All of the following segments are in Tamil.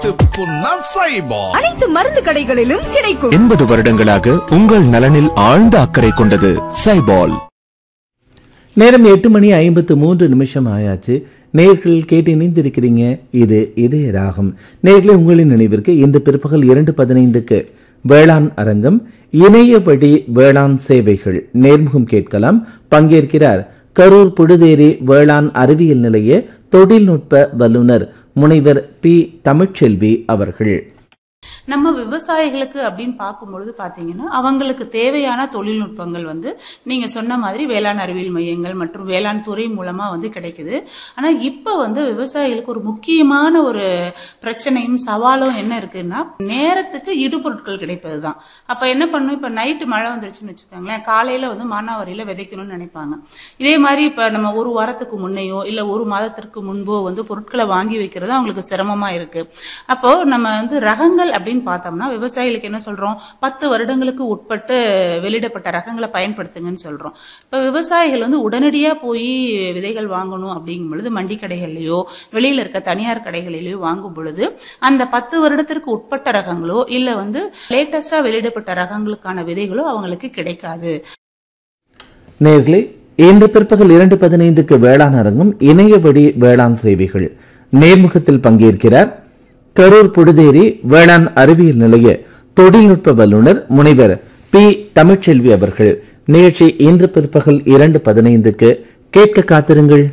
அனைத்து மருந்து கடைகளிலும் கிடைக்கும். 80 வருடங்களாக உங்கள் நலனில் ஆழ்ந்த அக்கறை கொண்டது சைபால். நேரம் 8:53 ஆயாச்சு. நேர்கள் கேட்டு இணைந்திருக்கிறீங்க. இது இதய ராகம். நேர்களை உங்களின் நினைவிற்கு இன்று பிற்பகல் 2:15 வேளாண் அரங்கம், இணைய வழி வேளாண் சேவைகள் நேர்முகம் கேட்கலாம். பங்கேற்கிறார் கரூர் புழுதேரி வேளாண் அறிவியல் நிலைய தொழில்நுட்ப வல்லுநர் முனைவர் பி தமிழ்ச்செல்வி அவர்கள். நம்ம விவசாயிகளுக்கு அப்படின்னு பார்க்கும்பொழுது பார்த்தீங்கன்னா அவங்களுக்கு தேவையான தொழில்நுட்பங்கள் நீங்க சொன்ன மாதிரி வேளாண் அறிவியல் மையங்கள் மற்றும் வேளாண் துறை மூலமா கிடைக்குது. ஆனா இப்ப விவசாயிகளுக்கு ஒரு முக்கியமான ஒரு பிரச்சனையும் சவாலும் என்ன இருக்குன்னா, நேரத்துக்கு இடுபொருட்கள் கிடைப்பதுதான். அப்ப என்ன பண்ணும், இப்ப நைட்டு மழை வந்துருச்சுன்னு வச்சுக்கோங்களேன், காலையில மானாவாரியில விதைக்கணும்னு நினைப்பாங்க. இதே மாதிரி இப்ப நம்ம ஒரு வாரத்துக்கு முன்னையோ இல்ல ஒரு மாதத்திற்கு முன்போ பொருட்களை வாங்கி வைக்கிறது அவங்களுக்கு சிரமமா இருக்கு. அப்போ நம்ம ரகங்கள் அப்படின்னு பார்த்தோம்னா விவசாயிகளுக்கு என்ன சொல்றோம், 10 வருடங்களுக்கு உட்பட்டு வெளியிடப்பட்ட ரகங்களை பயன்படுத்துங்கன்னு சொல்றோம். இப்ப விவசாயிகள் உடனடியா போய் விதைகள் வாங்கணும் அப்படிங்கும் பொழுது மண்டி கடைகள்லயோ வெளியில இருக்க தனியார் கடைகளிலயோ வாங்கும் பொழுது அந்த 10 வருடத்திற்கு உட்பட்ட ரகங்களோ இல்ல லேட்டஸ்டா வெளியிடப்பட்ட ரகங்களுக்கான விதைகளோ அவங்களுக்கு கிடைக்காது. நேர்களே, இன்று பிற்பகல் 2:15 வேளாண் அரங்கம், இணைய வழி வேளாண் சேவைகள் நேர்முகத்தில் பங்கேற்கிறார் கரூர் புழுதேரி வேளாண் அறிவியல் நிலைய தொழில்நுட்ப வல்லுநர் முனைவர் பி தமிழ்ச்செல்வி அவர்கள். நிகழ்ச்சி இன்று பிற்பகல் 2:15 கேட்க காத்திருங்கள்.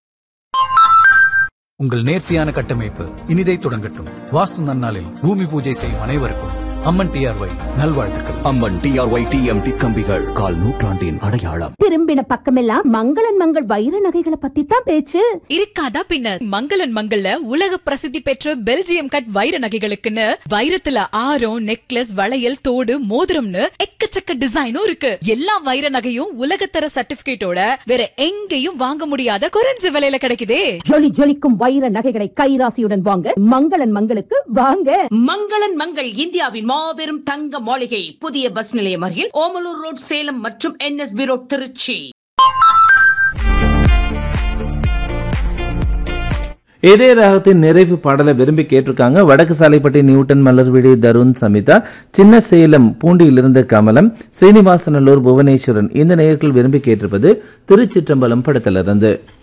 உங்கள் நேர்த்தியான கட்டமைப்பு இனிதை தொடங்கட்டும். வாஸ்து நன்னாளில் பூமி பூஜை செய்யும் அனைவருக்கும் அம்மன் டிஆர்ஒய் நல்வாழ்த்துக்கள். அம்மன் டிஆர்ஒய் டிஎம்டி கம்பிகள், கால் நூற்றாண்டின் அடையாளம். திரும்பின பக்கமெல்லாம் மங்களன் மங்கள் வைர நகைகளை பத்தி தான் பேச்சு. இருக்காதா பின்னர், மங்களன் மங்கள்ல உலக பிரசித்தி பெற்ற பெல்ஜியம் கட் வைர நகைகளுக்குன்னு வைரத்துல ஆரம், நெக்லஸ், வளையல், தோடு, மோதிரம்னு எக்கச்சக்க டிசைனும் இருக்கு. எல்லா வைர நகையும் உலகத்தர சர்டிபிகேட்டோட வேற எங்கேயும் வாங்க முடியாத குறைஞ்ச விலையில கிடைக்குதே. ஜொலி ஜொலிக்கும் வைர நகைகளை கைராசியுடன் வாங்க மங்களன் மங்களுக்கு வாங்க. மங்களன் மங்கள் இந்தியாவின் மாபெரும் தங்க மாளிகை, புதிய பஸ் நிலையம் அருகில், ஓமலூர் ரோட், சேலம் மற்றும் NSB ரோட், திருச்சி. இதே ராகத்தின் நிறைவு பாடலை விரும்பி கேட்டிருக்காங்க வடக்கு சாலைப்பட்டி நியூட்டன், மலர்விழி, தருண், சமிதா, சின்ன சேலம் பூண்டியிலிருந்து கமலம், சீனிவாசநல்லூர், புவனேஸ்வரன். இந்த நேயர்கள் விரும்பி கேட்டிருப்பது திருச்சிற்றம்பலம் படத்திலிருந்து.